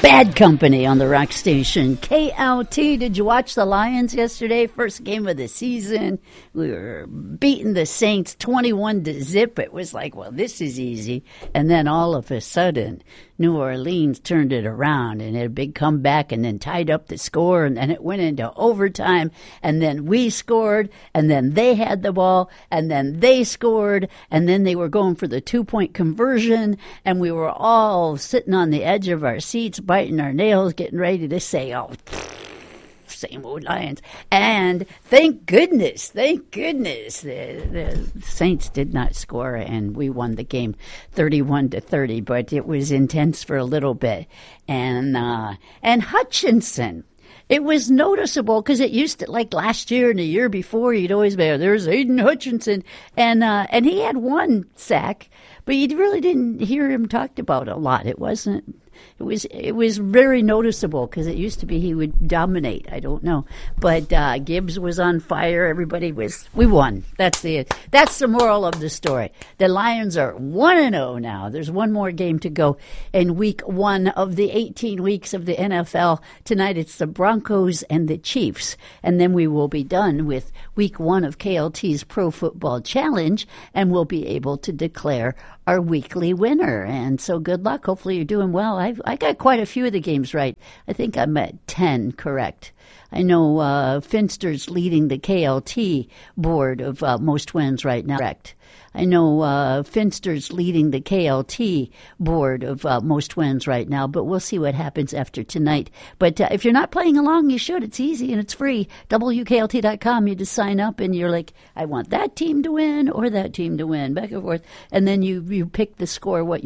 Bad Company on the rock station KLT. Did you watch the Lions yesterday? First game of the season. We were beating the Saints 21-0. It was like, well, this is easy. And then all of a sudden, New Orleans turned it around and had a big comeback and then tied up the score, and then it went into overtime, and then we scored, and then they had the ball, and then they scored, and then they were going for the 2-point conversion, and we were all sitting on the edge of our seats, biting our nails, getting ready to say, oh, same old Lions. And thank goodness, the Saints did not score, and we won the game 31-30, but it was intense for a little bit. And Hutchinson, it was noticeable because it used to, like last year and the year before, you'd always be, there's Aiden Hutchinson, and he had one sack, but you really didn't hear him talked about a lot. It was very noticeable because it used to be he would dominate. I don't know, but Gibbs was on fire. We won. That's the moral of the story. The Lions are 1-0 now. There's one more game to go in week 1 of the 18 weeks of the NFL. Tonight it's the Broncos and the Chiefs, and then we will be done with week 1 of KLT's Pro Football Challenge, and we'll be able to declare our weekly winner. And so good luck. Hopefully you're doing well. I got quite a few of the games right. I think I'm at 10 correct. I know Finster's leading the KLT board of most wins right now. Correct. I know Finster's leading the KLT board of most wins right now, but we'll see what happens after tonight. But if you're not playing along, you should. It's easy and it's free. WKLT.com. You just sign up and you're like, I want that team to win or that team to win, back and forth. And then you pick the score, what